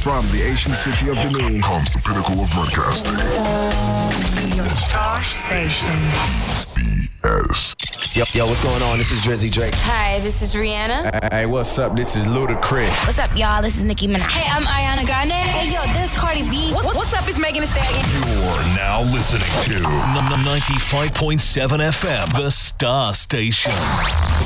From the ancient city of Benin comes the pinnacle of broadcasting. Your star station. BS. Yo, what's going on? This is Drizzy Drake. Hi, this is Rihanna. Hey, what's up? This is Ludacris. What's up, y'all? This is Nicki Minaj. Hey, I'm Ariana Grande. Hey, yo, this is Cardi B. What's up? It's Megan Thee Stallion. You're now listening to 95.7 FM, the Star Station.